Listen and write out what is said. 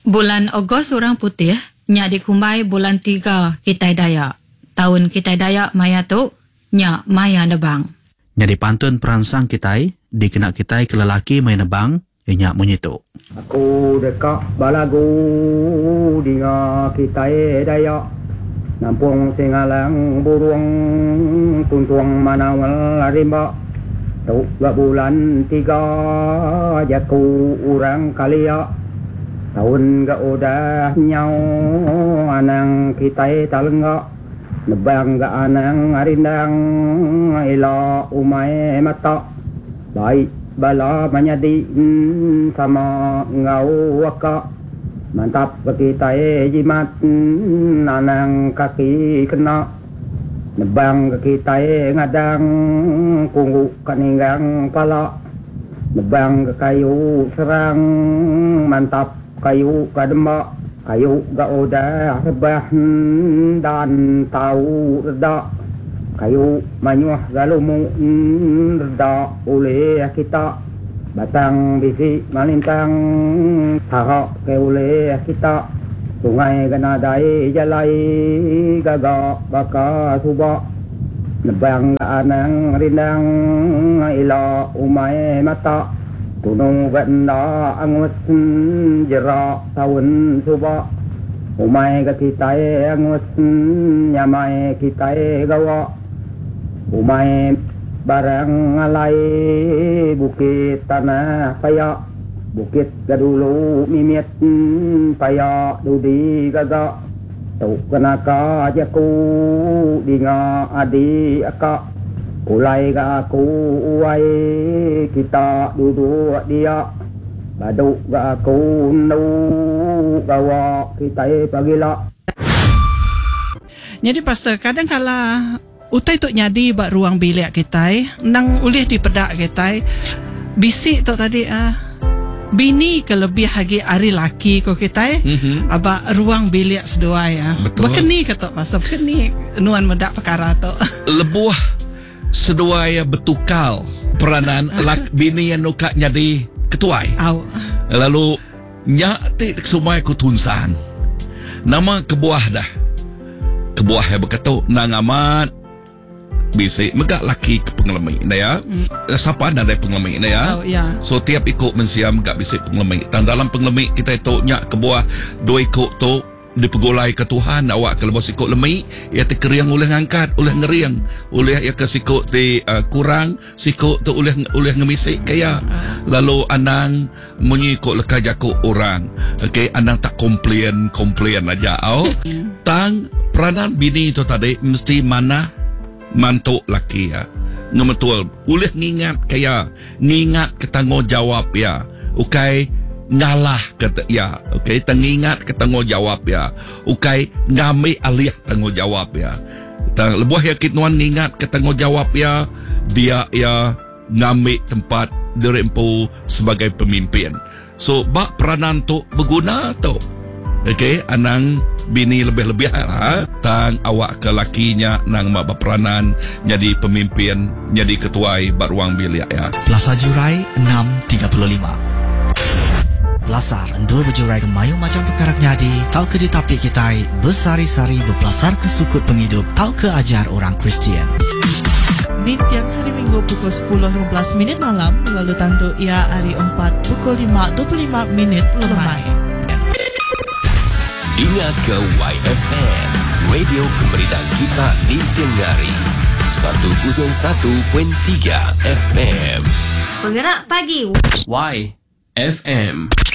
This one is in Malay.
Bulan Ogos Orang Putih, nya dikumbai bulan 3 Kitai Dayak. Tahun Kitai Dayak maya tu, nya maya nebang. Nya dipantun peransang Kitai, dikena Kitai ke lelaki maya nebang, nya menyitu. Aku dekat balagu dinga Kitai Dayak. Nampung singalang burung tuntuang manawal rimba. Tu gak bulan 3 jaku orang kalia. Tahun gak udah nyau anang Kitai talenggak. Nebang gak anang arindang ila umay mata. Baik bala manyadi sama ngau waka. Mantap Kitai jimat anang kaki kena. Nebang Kitai ngadang kunggu kaninggang pala. Nebang kayu serang mantap kayu kadema. Kayu gak udah rebah dan tahu reda. Kayu manyuah galumu reda oleh kita. Batang bisi malintang tahak ke oleh kita. Sungai ganadai jalai gagak baka subak. Nebang anang rindang ila umay mata. Tunong ganda angus jerak tahun subak. Umay Kitai angus nyamay Kitai gawa. Umay barang alay bukit tanah payak. Bukit gadulu mimit payak dudi gagak. Tuk kenaka jaku dinga adi akak. Ulai ga aku uai kita duduk dia. Baduk ga aku nu gawa Kitai pagila. Jadi pastor kadang kala utai tok nyadi bak ruang bilik Kitai nang ulih di pedak Kitai. Bisik tok tadi bini kelebih lagi hari laki ko Kitai aba ruang bilik sedua ya. Betul. Bekeni kata pastor bekeni nuan medak perkara tok. Lebuah sedua ya betukal peranan lak bini yang nuka jadi ketuai. Au. Lalu nyati semua aku tunsang. Nama kebuah dah. Kebuah yang berkata nang amat bisik megak laki ke pengelemik ya. Siapa ada pengelemik ya. Oh, ya. So tiap ikut mensiam megak bisik pengelemik. Dan dalam pengelemik kita itu nyak kebuah dua ikut tu dipegolai ke Tuhan. Awak kalau bos ikut lemik ia terkeriang oleh ngangkat oleh ngeriang oleh ia kesikut di kurang sikut tu oleh ngemisik kaya. Lalu anang menyikut leka jakuk orang. Okey, anang tak komplain aja. Tang peranan bini tu tadi mesti mana mantuk laki ya. Ngemetul oleh ngingat kaya ngingat ketanggungjawab ya. Okey, ngalah kata ya. Okey, tengingat ke tanggungjawab ya. Okey, ngambil alih tanggungjawab ya. Lebuah ya kitnuan ngingat ke tanggungjawab ya. Dia ya ngambil tempat dirempu sebagai pemimpin. So bak peranan tu berguna tu. Okey, anang bini lebih-lebih tang awak ke lakinya nang mak berperanan jadi pemimpin, jadi ketuai baruang bilik ya. Plaza Jurai 635. Belasar endul berjurai ke mayu macam perkara nyadi. Tau ke di tapi Kitai bersari-sari berpelasar ke sukut penghidup. Tau ke ajar orang Kristian. Di tiang hari Minggu pukul 10.15 malam. Lalu tandu ia hari 4 pukul 5.25 lemai. Ingat ke YFM, radio kemerdekaan kita di Tenggari 101.3 FM. Penggerak pagi. YFM.